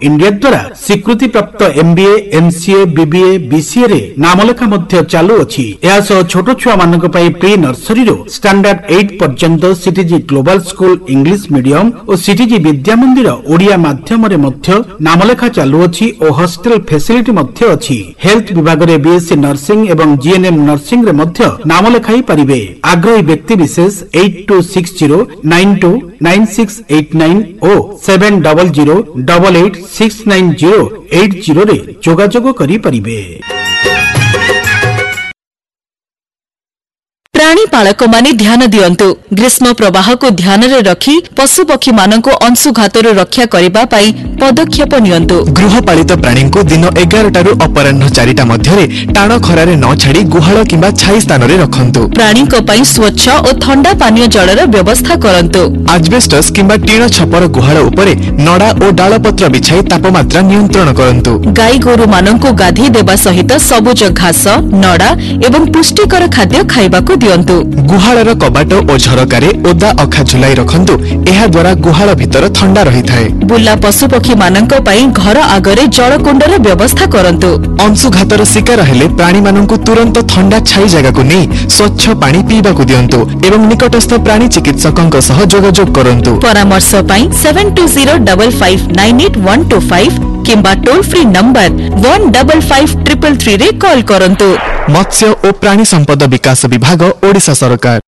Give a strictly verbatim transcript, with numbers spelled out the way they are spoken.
India द्वारा स्वीकृति प्राप्त एमबीए एमसीए बीबीए बीसीए रे नामलेखा मध्य चालू अछि। एहा सह छोट छुआ मानक पई प्री नर्सरी रो स्टैंडर्ड आठ पर्यंत CTG global school English medium और सीटीजी विद्या मंदिर ओडिया माध्यम रे मध्य नामलेखा चालू अछि और हॉस्टल फैसिलिटी मध्य अछि। हेल्थ विभाग रे बीएससी नर्सिंग एवं जीएनएम नर्सिंग रे मध्य नामलेखाई परिबे। आग्रही व्यक्ति विशेष आठ दो छह शून्य नौ दो नौ छह आठ नौ ओ सात शून्य शून्य आठ आठ छह नौ शून्य आठ शून्य रे जोगाजोग करि परिबे। प्राणीपालक माने ध्यान दियंतु। ग्रीष्म प्रवाह को ध्यान रे रखी पशुपक्षी मानक अंशुघातरु रक्षा करिबा पई पदक्षेप नियंतु। गृहपालित प्राणी को दिन एगार टारु अपराह्न चारिटा मध्यरे टाण खरारे न छाड़ी गुहाल किंबा छाई स्थान रे रखंतु। प्राणी को पई स्वच्छ और ठंडा पानीय जलर व्यवस्था करंतु। एस्बेस्टस किंबा टीण छपर गुहाल उपरे नडा और डालपत्र बिछाई तापमात्रा नियंत्रण करंतु। गाई गोरु मानक गाधी देबा सहित सबुज घास नडा एवं पुष्टिकर खाद्य खाइबाकू दियंतु। गुहालर कबाट और झरकारे ओदा अखा झुलाई रखंतु। एहा द्वारा गुहाल भितर ठंडा रही थाए। बुला पशुपक्षी मानक पई घर आगरे जलकुंडर व्यवस्था करंतु। अंशुघातर शिकार हेले प्राणी मानकु तुरंत ठंडा छाई जगह को नहीं स्वच्छ पानी पीबाकू दियंतु एवं निकटस्थ प्राणी चिकित्सकଙ୍କ सह जोगाजोग करंतु। परामर्श पई सात दो शून्य पाँच पाँच नौ आठ एक दो पाँच किंबा टोल फ्री नंबर एक पाँच पाँच तीन तीन तीन रे कॉल करंतु। मत्स्य और प्राणी संपद विकास विभाग ओडिशा सरकार।